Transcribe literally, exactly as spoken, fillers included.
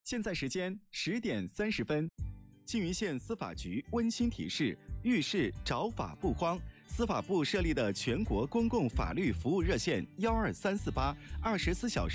现在时间十点三十分，缙云县司法局温馨提示：遇事找法不慌。司法部设立的全国公共法律服务热线幺二三四八，二十四小时。